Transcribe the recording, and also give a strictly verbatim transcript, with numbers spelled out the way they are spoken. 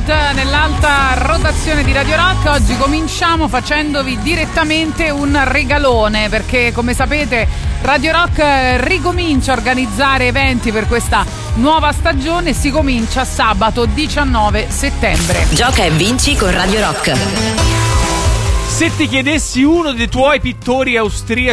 Good nell'alta rotazione di Radio Rock. Oggi cominciamo facendovi direttamente un regalone, perché come sapete Radio Rock ricomincia a organizzare eventi per questa nuova stagione. Si comincia sabato diciannove settembre. Gioca e vinci con Radio Rock. Se ti chiedessi uno dei tuoi pittori austriaci